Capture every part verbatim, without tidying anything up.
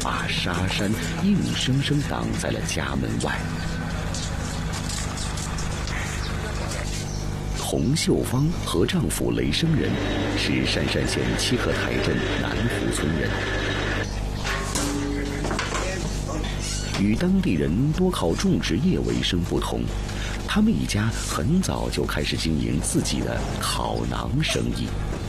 把沙山硬生生挡在了家门外。洪秀芳和丈夫雷生仁是杉山县七河台镇南湖村人，与当地人多靠种植业为生不同，他们一家很早就开始经营自己的烤馕生意。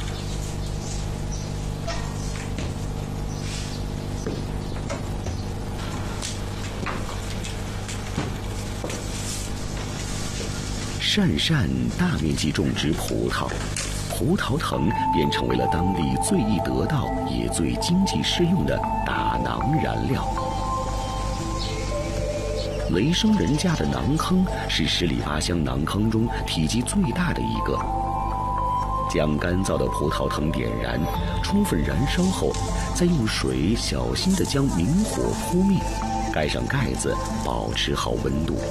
鄯善大面积种植葡萄，葡萄藤便成为了当地最易得到也最经济适用的打馕燃料。雷生人家的馕坑是十里八乡馕坑中体积最大的一个。将干燥的葡萄藤点燃，充分燃烧后，再用水小心地将明火扑灭，盖上盖子，保持好温度。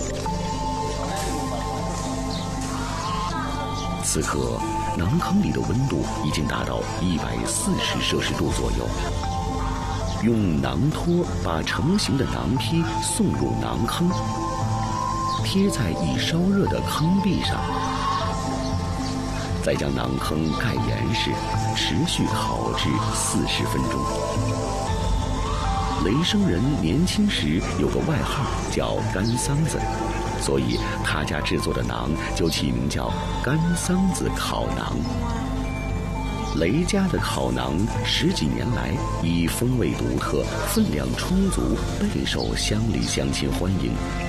此刻，馕坑里的温度已经达到一百四十摄氏度左右。用馕托把成型的馕坯送入馕坑，贴在已烧热的坑壁上，再将馕坑盖严实，持续烤制四十分钟。雷生仁年轻时有个外号叫干桑子，所以他家制作的馕就起名叫干桑子烤馕。雷家的烤馕十几年来以风味独特、分量充足，备受乡里乡亲欢迎。